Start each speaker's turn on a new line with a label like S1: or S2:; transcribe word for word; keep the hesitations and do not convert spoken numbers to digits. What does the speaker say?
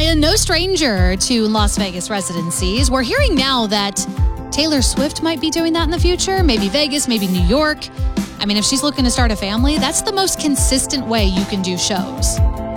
S1: Mariah, no stranger to Las Vegas residencies. We're hearing now that Taylor Swift might be doing that in the future. Maybe Vegas, maybe New York. I mean, if she's looking to start a family, that's the most consistent way you can do shows.